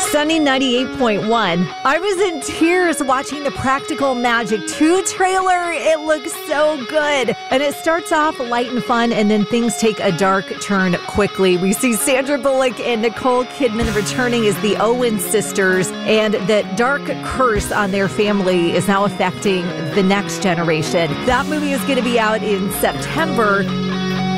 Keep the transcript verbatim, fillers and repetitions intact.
Sunny ninety-eight point one. I was in tears watching the Practical Magic two trailer. It looks so good. And it starts off light and fun, and then things take a dark turn quickly. We see Sandra Bullock and Nicole Kidman returning as the Owen sisters, and that dark curse on their family is now affecting the next generation. That movie is going to be out in September.